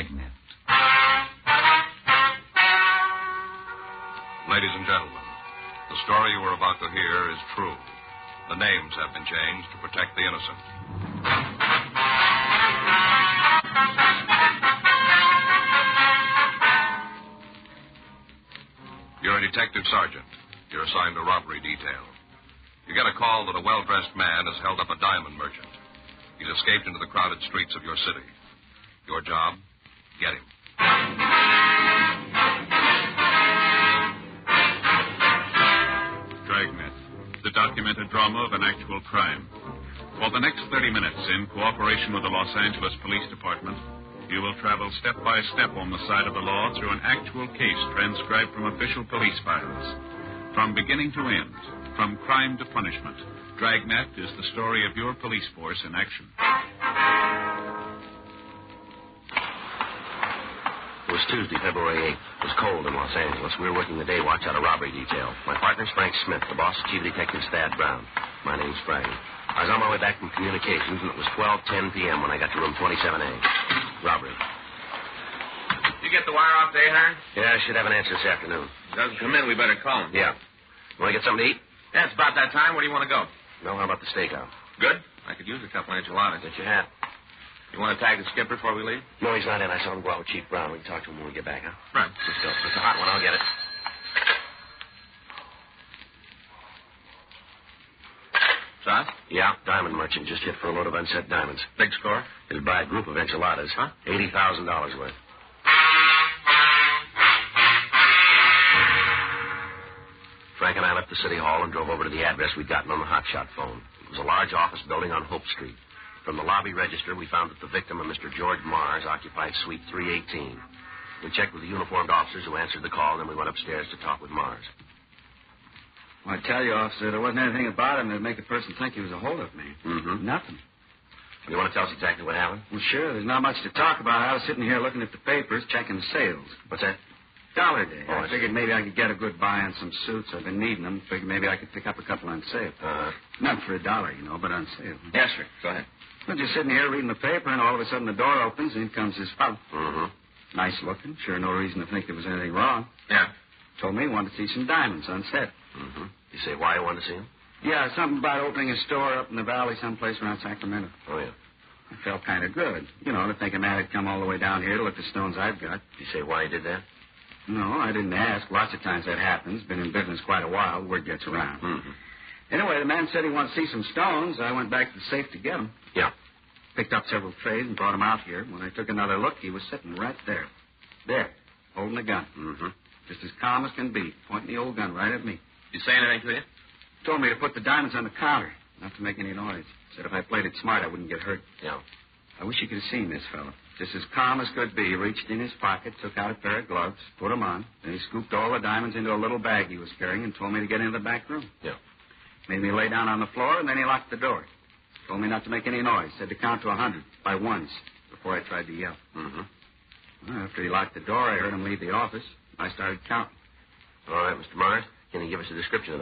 Dragnet. Ladies and gentlemen, the story you are about to hear is true. The names have been changed to protect the innocent. You're a detective sergeant. You're assigned to robbery detail. You get a call that a well-dressed man has held up a diamond merchant. He's escaped into the crowded streets of your city. Your job? Get him. Dragnet, the documented drama of an actual crime. For the next 30 minutes, in cooperation with the Los Angeles Police Department, you will travel step by step on the side of the law through an actual case transcribed from official police files. From beginning to end, from crime to punishment, Dragnet is the story of your police force in action. It was Tuesday, February 8th. It was cold in Los Angeles. We were working the day watch out of robbery detail. My partner's Frank Smith. The boss is Chief Detective Thad Brown. My name's Frank. I was on my way back from communications, and it was 12:10 p.m. when I got to room 27A. Robbery. You get the wire off today, Hearn? Yeah, I should have an answer this afternoon. Doesn't come in, we better call him. Yeah. You want to get something to eat? Yeah, it's about that time. Where do you want to go? No, how about the steakhouse? Good. I could use a couple of enchiladas. Get your hat. You want to tag the skipper before we leave? No, he's not in. I saw him go out with Chief Brown. We can talk to him when we get back, huh? Right. Let's go. It's a hot one. I'll get it. Sauce? Yeah, diamond merchant just hit for a load of unset diamonds. Big score? He'll buy a group of enchiladas. Huh? $80,000 worth. Frank and I left the city hall and drove over to the address we'd gotten on the hotshot phone. It was a large office building on Hope Street. From the lobby register, we found that the victim, a Mr. George Mars, occupied suite 318. We checked with the uniformed officers who answered the call, and then we went upstairs to talk with Mars. Well, I tell you, officer, there wasn't anything about him that'd make a person think he was a hold of me. Mm-hmm. Nothing. You want to tell us exactly what happened? Well, sure. There's not much to talk about. I was sitting here looking at the papers, checking the sales. What's that? Dollar Day. Oh, I figured maybe I could get a good buy on some suits. I've been needing them. Figured maybe I could pick up a couple on sale. Not for $1, but on sale. Yes, sir. Go ahead. Well, just sitting here reading the paper, and all of a sudden the door opens, and in comes this fellow. Mm-hmm. Nice looking. Sure, no reason to think there was anything wrong. Yeah. Told me he wanted to see some diamonds on set. Mm-hmm. You say why you wanted to see him? Yeah, something about opening a store up in the valley someplace around Sacramento. Oh, yeah. I felt kind of good, to think a man had come all the way down here to look at the stones I've got. You say why he did that? No, I didn't ask. Lots of times that happens. Been in business quite a while. Word gets around. Mm-hmm. Anyway, the man said he wanted to see some stones. I went back to the safe to get them. Yeah. Picked up several trays and brought them out here. When I took another look, he was sitting right there. There, holding a gun. Mm-hmm. Just as calm as can be, pointing the old gun right at me. You say anything to you? Told me to put the diamonds on the counter, not to make any noise. Said if I played it smart, I wouldn't get hurt. Yeah. I wish you could have seen this fellow. Just as calm as could be. He reached in his pocket, took out a pair of gloves, put them on. Then he scooped all the diamonds into a little bag he was carrying and told me to get into the back room. Yeah. Made me lay down on the floor, and then he locked the door. Told me not to make any noise. Said to count to 100 by ones before I tried to yell. Mm-hmm. Well, after he locked the door, I heard him leave the office. I started counting. All right, Mr. Mars, can you give us a description of